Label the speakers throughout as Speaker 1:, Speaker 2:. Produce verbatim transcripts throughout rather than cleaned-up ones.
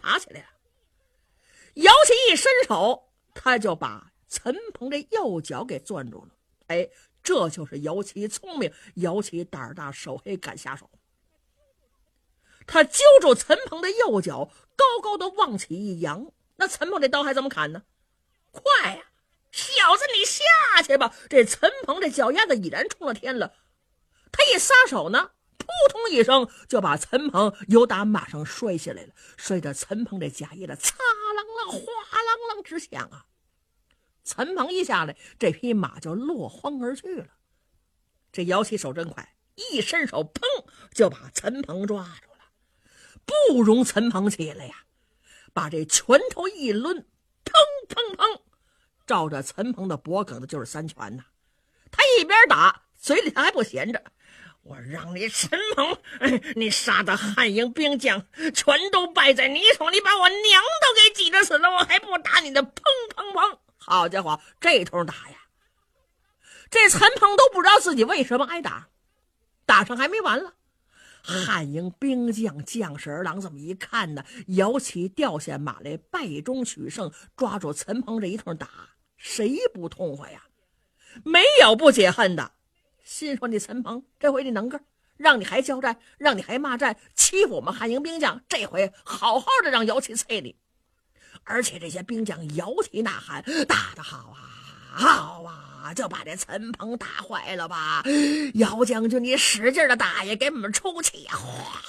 Speaker 1: 爬起来了。姚琦一伸手，他就把陈鹏的右脚给攥住了。哎，这就是姚琦聪明，姚琦胆儿大手黑敢下手。他揪住陈鹏的右脚，高高的往起一扬，那陈鹏这刀还怎么砍呢？快呀、啊！小子你下去吧。这陈鹏这脚丫子已然冲了天了，他一撒手呢，扑通一声就把陈鹏由打马上摔下来了，摔着陈鹏这假叶子擦啷啷哗啷啷直响啊。陈鹏一下来，这匹马就落荒而去了。这姚琦手真快，一伸手砰就把陈鹏抓住了，不容陈鹏起来呀，把这拳头一抡，砰砰砰，照着陈鹏的脖梗子就是三拳呐。他一边打，嘴里他还不闲着，我让你陈鹏，你杀的汉营兵将全都败在你手，你把我娘都给挤着死了，我还不打你的砰砰砰。好家伙，这通打呀，这陈鹏都不知道自己为什么挨打。打上还没完了，汉营兵将将士儿郎这么一看呢，姚琦掉下马来，败中取胜，抓住陈鹏这一通打，谁不痛快呀？没有不解恨的，心说你陈鹏这回你能个，让你还交战，让你还骂战，欺负我们汉营兵将，这回好好的让姚琦啐你。而且这些兵将摇旗呐喊，打得好啊好啊，就把这陈鹏打坏了吧。姚将军你使劲的打也给我们出气呀！哗，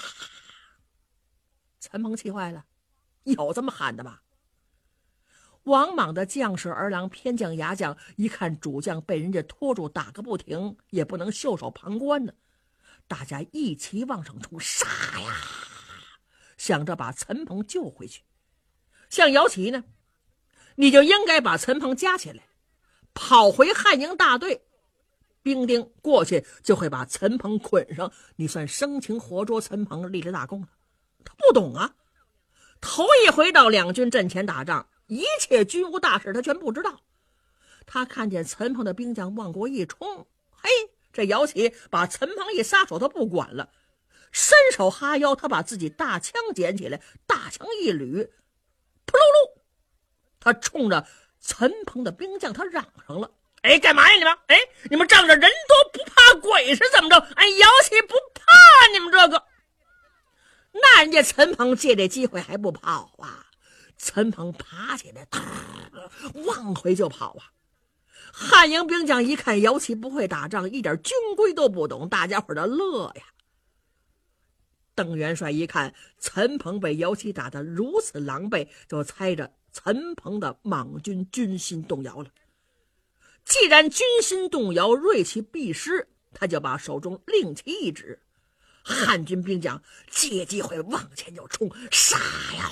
Speaker 1: 陈鹏气坏了，有这么喊的吗？王莽的将士儿郎偏将牙将一看主将被人家拖住打个不停，也不能袖手旁观呢，大家一齐往上冲，杀呀，想着把陈鹏救回去。像姚琦呢，你就应该把陈鹏夹起来，跑回汉营大队，兵丁过去就会把陈鹏捆上，你算生擒活捉陈鹏，立了大功了。他不懂啊，头一回到两军阵前打仗，一切军务大事他全不知道。他看见陈鹏的兵将往过一冲，嘿，这姚琦把陈鹏一撒手他不管了，伸手哈腰，他把自己大枪捡起来，大枪一捋，扑噜噜，他冲着陈鹏的兵将他嚷上了，哎，干嘛呀你们？哎，你们仗着人多不怕鬼是怎么着？哎，姚琦不怕你们这个。那人家陈鹏借这机会还不跑啊？陈鹏爬起来，往回就跑啊！汉营兵将一看姚琦不会打仗，一点军规都不懂，大家伙的乐呀。邓元帅一看陈鹏被姚琦打得如此狼狈，就猜着陈鹏的莽军军心动摇了。既然军心动摇，锐气必失，他就把手中令旗一指，汉军兵将借机会往前就冲，杀呀！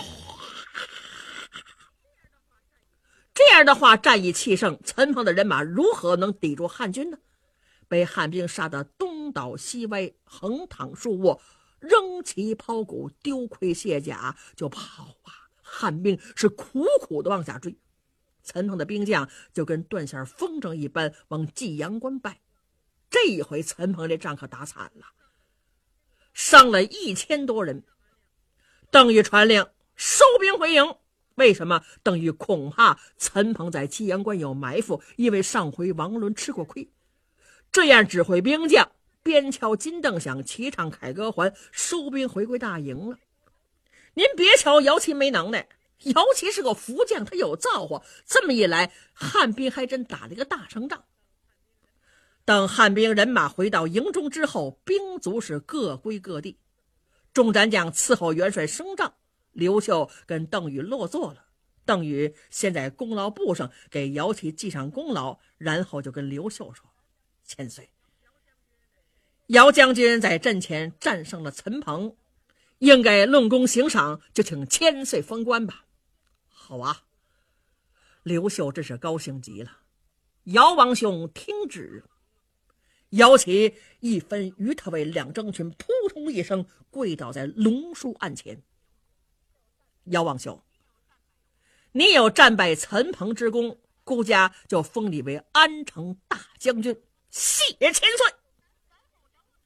Speaker 1: 这样的话，战意气盛，陈鹏的人马如何能抵住汉军呢？被汉兵杀得东倒西歪，横躺竖卧，扔旗抛鼓，丢盔卸甲就跑啊！汉兵是苦苦的往下追，陈鹏的兵将就跟断线风筝一般往济阳关败。这一回陈鹏这仗可打惨了，伤了一千多人。邓禹传令收兵回营。为什么？邓禹恐怕陈鹏在济阳关有埋伏，因为上回王伦吃过亏。这样指挥兵将，边敲金凳响，齐唱凯歌还，收兵回归大营了。您别瞧姚琦没能耐，姚琦是个福将，他有造化。这么一来，汉兵还真打了一个大胜仗。等汉兵人马回到营中之后，兵卒是各归各地。众战将伺候元帅升帐，刘秀跟邓禹落座了。邓禹先在功劳簿上给姚琦记上功劳，然后就跟刘秀说：千岁，姚将军在阵前战胜了陈鹏，应该论功行赏，就请千岁封官吧。好啊，刘秀真是高兴极了。姚王兄听旨。姚琦一分于他为两征群，扑通一声跪倒在龙书案前。姚王兄，你有战败陈鹏之功，孤家就封你为安城大将军，谢千岁。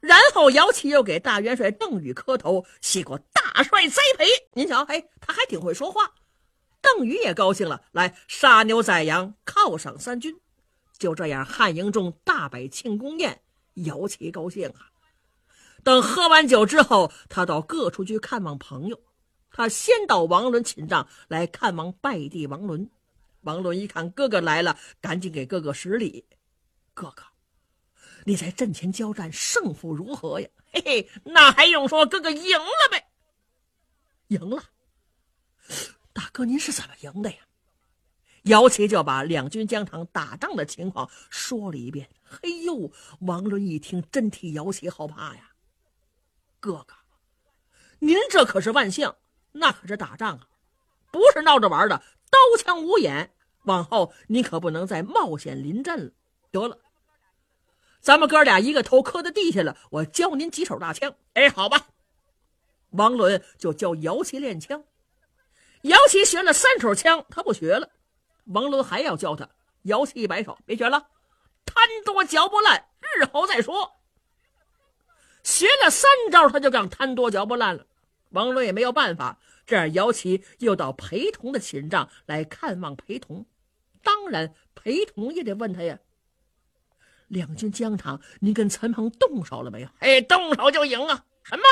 Speaker 1: 然后姚琦又给大元帅邓禹磕头，谢过大帅栽培。您瞧，嘿，他还挺会说话。邓禹也高兴了，来杀牛宰羊，犒赏三军。就这样，汉营中大摆庆功宴，姚琦高兴啊。等喝完酒之后，他到各处去看望朋友。他先到王伦寝帐来看望拜弟王伦。王伦一看哥哥来了，赶紧给哥哥施礼。哥哥，你在阵前交战，胜负如何呀？嘿嘿，那还用说，哥哥赢了呗。赢了？大哥，您是怎么赢的呀？姚琦就把两军疆场打仗的情况说了一遍。嘿呦，王伦一听，真替姚琦好怕呀。哥哥，您这可是万象，那可是打仗啊，不是闹着玩的，刀枪无眼。往后您可不能再冒险临阵了。得了，咱们哥俩一个头磕在地下了，我教您几手大枪。哎，好吧。王伦就教姚琦练枪。姚琦学了三手枪，他不学了。王伦还要教他，姚琦一摆手，别学了，贪多嚼不烂，日后再说。学了三招，他就更贪多嚼不烂了。王伦也没有办法，这样姚琦又到裴同的寝帐来看望裴同。当然裴同也得问他呀，两军疆场，您跟陈鹏动手了没有？哎，动手就赢啊。什么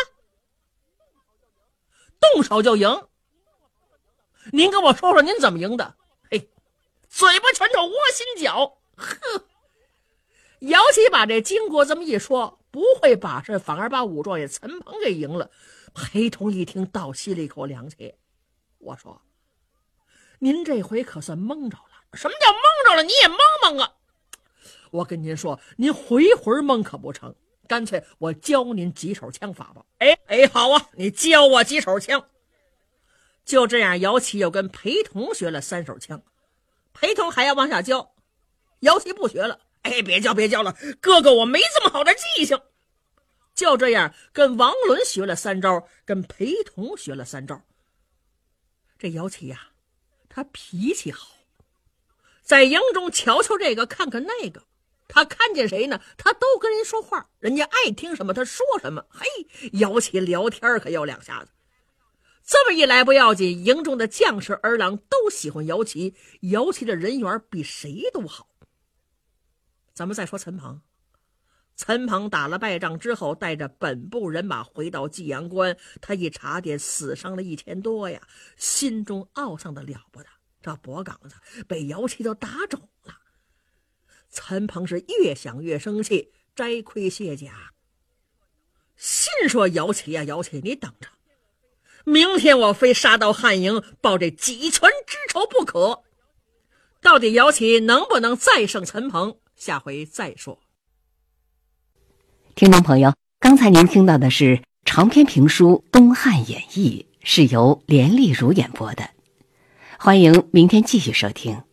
Speaker 1: 动手就赢？您跟我说说您怎么赢的？嘿，嘴巴拳头窝心脚。呵，姚琦把这经过这么一说，不会把事，反而把武状元陈鹏给赢了。裴同一听，倒吸了一口凉气。我说，您这回可算蒙着了。什么叫蒙着了？你也蒙蒙啊。我跟您说，您回回蒙可不成，干脆我教您几手枪法吧。哎哎，好啊，你教我几手枪。就这样，姚琦又跟裴同学了三手枪。裴同还要往下教，姚琦不学了。哎，别教别教了，哥哥我没这么好的记性。就这样，跟王伦学了三招，跟裴同学了三招。这姚琦呀、啊，他脾气好，在营中瞧瞧这个看看那个，他看见谁呢，他都跟人说话，人家爱听什么他说什么。嘿，姚琦聊天可有两下子。这么一来不要紧，营中的将士儿郎都喜欢姚琦，姚琦的人缘比谁都好。咱们再说陈鹏。陈鹏打了败仗之后，带着本部人马回到济阳关，他一查点，死伤了一千多呀，心中懊丧的了不得。这脖岗子被姚琦都打肿了。陈鹏是越想越生气，摘盔卸甲，心说姚琦呀、啊、姚琦，你等着，明天我非杀到汉营，报这几拳之仇不可。到底姚琦能不能再胜陈鹏，下回再说。
Speaker 2: 听众朋友，刚才您听到的是长篇评书《东汉演义》，是由连丽如演播的。欢迎明天继续收听。